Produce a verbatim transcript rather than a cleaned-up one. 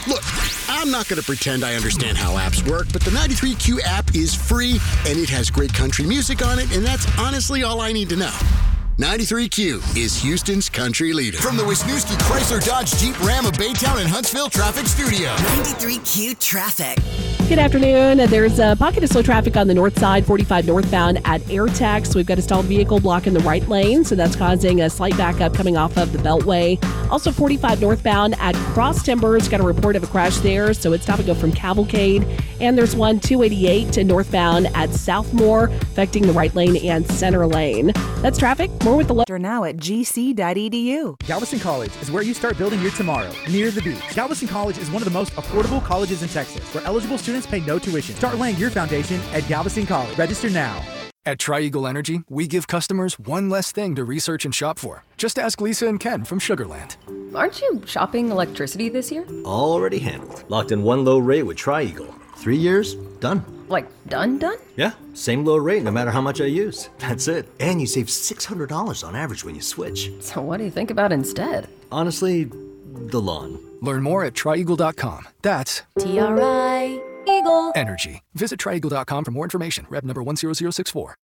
Look, I'm not going to pretend I understand how apps work, but the ninety-three Q app is free, and it has great country music on it, and that's honestly all I need to know. ninety-three Q is Houston's country leader. From the Wisniewski Chrysler Dodge Jeep Ram of Baytown and Huntsville Traffic Studio. ninety-three Q Traffic. Good afternoon. There's a pocket of slow traffic on the north side, forty-five northbound at AirTax. We've got a stalled vehicle blocking the right lane, so that's causing a slight backup coming off of the Beltway. Also, forty-five northbound at Cross Timbers. Got a report of a crash there, so it's stop and go from Cavalcade. And there's one two eighty-eight northbound at Southmore, affecting the right lane and center lane. That's traffic. More with the Are now at g c dot e d u. Galveston College is where you start building your tomorrow, near the beach. Galveston College is one of the most affordable colleges in Texas, where eligible students pay no tuition. Start laying your foundation at Galveston College. Register now. At Tri-Eagle Energy, we give customers one less thing to research and shop for. Just ask Lisa and Ken from Sugarland. Aren't you shopping electricity this year? Already handled. Locked in one low rate with Tri-Eagle. Three years, done. Like, done, done? Yeah, same low rate no matter how much I use. That's it. And you save six hundred dollars on average when you switch. So what do you think about instead? Honestly, the lawn. Learn more at tri eagle dot com. That's T R I Eagle Energy. Visit tri eagle dot com for more information. Rev number one zero zero six four.